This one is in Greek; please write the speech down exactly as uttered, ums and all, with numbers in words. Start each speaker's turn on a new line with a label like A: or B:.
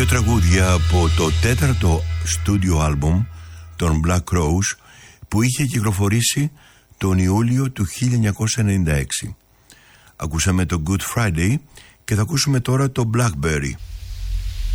A: Δύο τραγούδια από το τέταρτο στούντιο άλμπουμ των Black Crowes που είχε κυκλοφορήσει τον Ιούλιο του χίλια εννιακόσια ενενήντα έξι. Ακούσαμε το Good Friday και θα ακούσουμε τώρα το Blackberry.